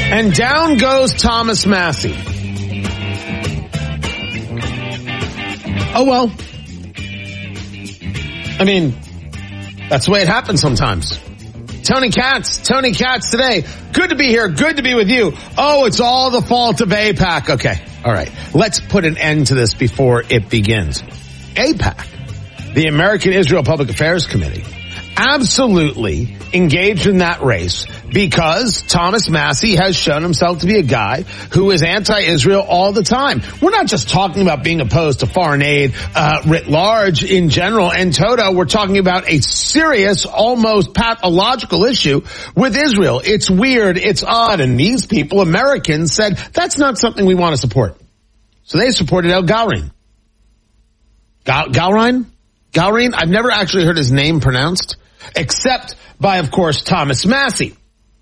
And down goes Thomas Massie. Oh, well. I mean, that's the way it happens sometimes. Tony Katz today. Good to be here. Good to be with you. Oh, it's all the fault of AIPAC. Okay. All right. Let's put an end to this before it begins. AIPAC, the American Israel Public Affairs Committee, absolutely engaged in that race because Thomas Massie has shown himself to be a guy who is anti-Israel all the time. We're not just talking about being opposed to foreign aid writ large in general and toto. We're talking about a serious, almost pathological issue with Israel. It's weird, it's odd, and these people, Americans, said that's not something we want to support. So they supported El Galrin. Galrin? I've never actually heard his name pronounced, except by, of course, Thomas Massie,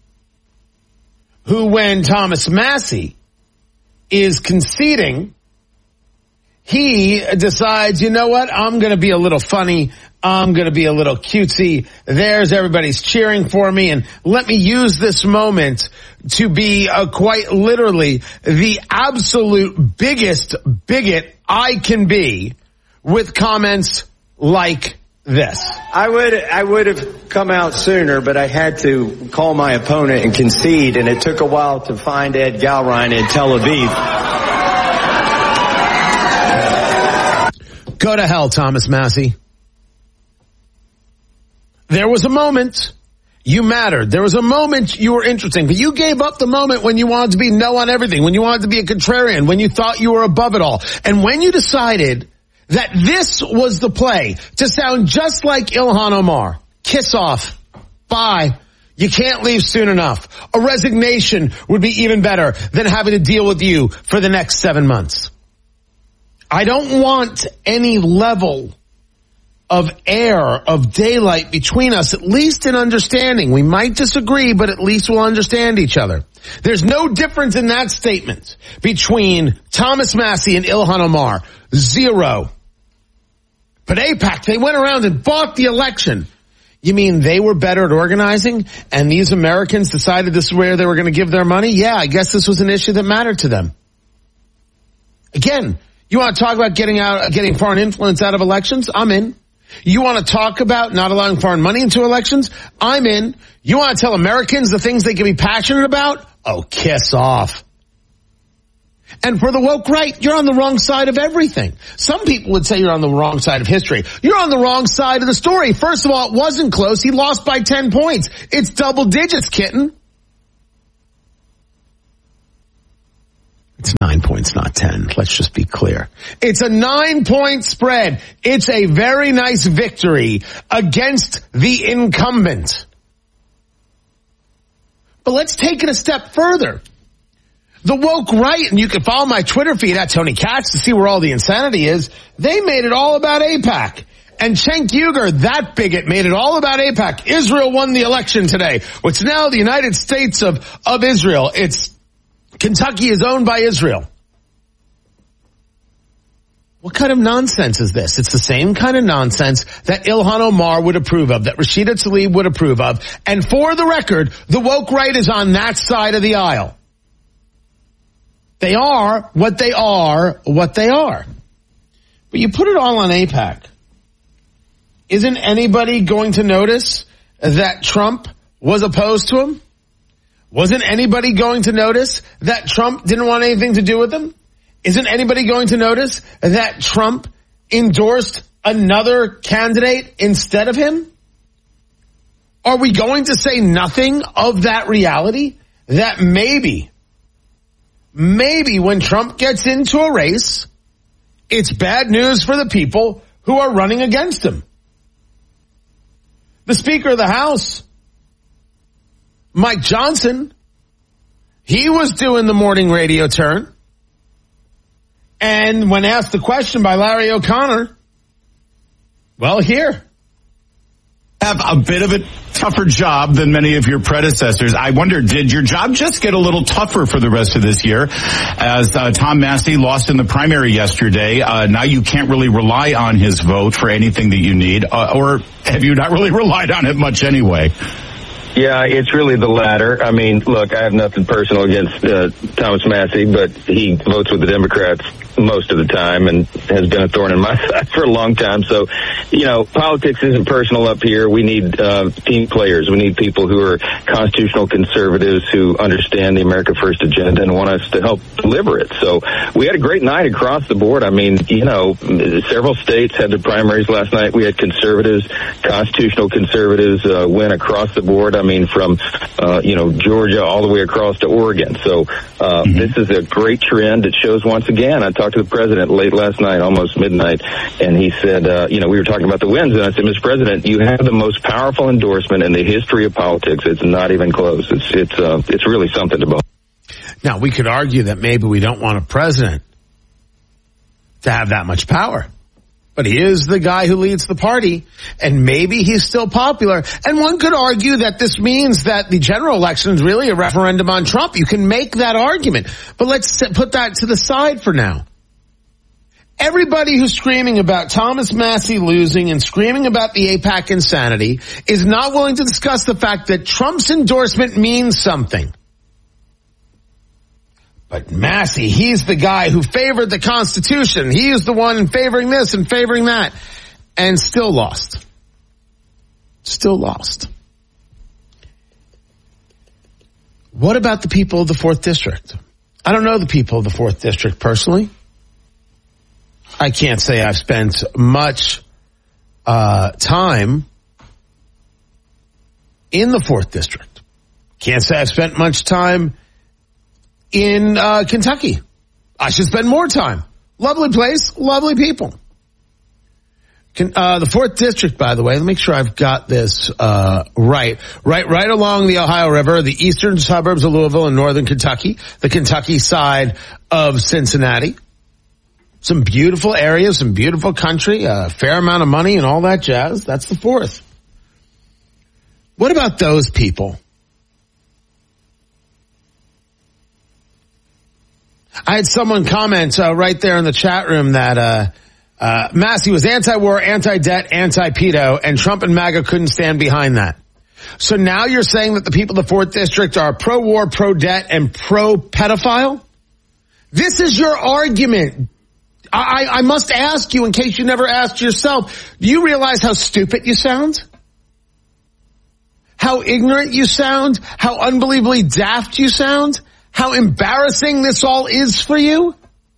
who, when Thomas Massie is conceding, he decides, you know what, I'm going to be a little funny, I'm going to be a little cutesy, there's everybody's cheering for me, and let me use this moment to be quite literally the absolute biggest bigot I can be with comments like this. I would have come out sooner, but I had to call my opponent and concede, and it took a while to find Ed Galrin in Tel Aviv. Go to hell, Thomas Massie. There was a moment you mattered. There was a moment you were interesting, but you gave up the moment when you wanted to be no on everything, when you wanted to be a contrarian, when you thought you were above it all, and when you decided that this was the play to sound just like Ilhan Omar. Kiss off. Bye. You can't leave soon enough. A resignation would be even better than having to deal with you for the next 7 months. I don't want any level of air, of daylight between us, at least in understanding. We might disagree, but at least we'll understand each other. There's no difference in that statement between Thomas Massie and Ilhan Omar. Zero. But AIPAC, they went around and bought the election. You mean they were better at organizing and these Americans decided this is where they were going to give their money? Yeah, I guess this was an issue that mattered to them. Again, you want to talk about getting foreign influence out of elections? I'm in. You want to talk about not allowing foreign money into elections? I'm in. You want to tell Americans the things they can be passionate about? Oh, kiss off. And for the woke right, you're on the wrong side of everything. Some people would say you're on the wrong side of history. You're on the wrong side of the story. First of all, it wasn't close. He lost by 10 points. It's double digits, kitten. It's 9 points, not 10. Let's just be clear. It's a 9-point spread. It's a very nice victory against the incumbent. But let's take it a step further. The woke right, and you can follow my Twitter feed at Tony Katz to see where all the insanity is, they made it all about AIPAC. And Cenk Uygur, that bigot, made it all about AIPAC. Israel won the election today. What's now the United States of Israel. Kentucky is owned by Israel. What kind of nonsense is this? It's the same kind of nonsense that Ilhan Omar would approve of, that Rashida Tlaib would approve of. And for the record, the woke right is on that side of the aisle. They are what they are, what they are. But you put it all on AIPAC. Isn't anybody going to notice that Trump was opposed to him? Wasn't anybody going to notice that Trump didn't want anything to do with him? Isn't anybody going to notice that Trump endorsed another candidate instead of him? Are we going to say nothing of that reality? That maybe when Trump gets into a race, it's bad news for the people who are running against him. The Speaker of the House, Mike Johnson, he was doing the morning radio turn. And when asked the question by Larry O'Connor, well, here. Have a bit of a tougher job than many of your predecessors. I wonder, did your job just get a little tougher for the rest of this year? As Tom Massie lost in the primary yesterday, now you can't really rely on his vote for anything that you need, or have you not really relied on it much anyway? Yeah, it's really the latter. I mean, look, I have nothing personal against Thomas Massie, but he votes with the Democrats most of the time and has been a thorn in my side for a long time. So, politics isn't personal up here. We need team players. We need people who are constitutional conservatives who understand the America First agenda and want us to help deliver it. So we had a great night across the board. I mean, several states had their primaries last night. We had conservatives, constitutional conservatives win across the board. I mean, from, Georgia all the way across to Oregon. So this is a great trend. It shows once again, I talked to the president late last night, almost midnight, and he said, we were talking about the wins, and I said, Mr. President, you have the most powerful endorsement in the history of politics. It's not even close. It's really something to both. Now, we could argue that maybe we don't want a president to have that much power. But he is the guy who leads the party, and maybe he's still popular. And one could argue that this means that the general election is really a referendum on Trump. You can make that argument. But let's put that to the side for now. Everybody who's screaming about Thomas Massie losing and screaming about the AIPAC insanity is not willing to discuss the fact that Trump's endorsement means something. But Massie, he's the guy who favored the Constitution. He is the one favoring this and favoring that. And still lost. Still lost. What about the people of the 4th District? I don't know the people of the 4th District personally. I can't say I've spent much time in the 4th District. Can't say I've spent much time in Kentucky. I should spend more time. Lovely place, lovely people. The 4th District, by the way, let me make sure I've got this right along the Ohio River, the eastern suburbs of Louisville and northern Kentucky, the Kentucky side of Cincinnati. Some beautiful areas, some beautiful country, a fair amount of money and all that jazz. That's the 4th. What about those people? I had someone comment right there in the chat room that Massie was anti-war, anti-debt, anti-pedo, and Trump and MAGA couldn't stand behind that. So now you're saying that the people of the 4th District are pro-war, pro-debt, and pro-pedophile? This is your argument. I must ask you, in case you never asked yourself, do you realize how stupid you sound? How ignorant you sound? How unbelievably daft you sound? How embarrassing this all is for you?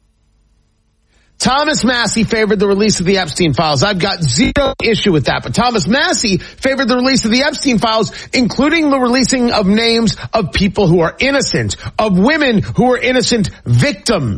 Thomas Massie favored the release of the Epstein files. I've got zero issue with that. But Thomas Massie favored the release of the Epstein files, including the releasing of names of people who are innocent, of women who are innocent victims.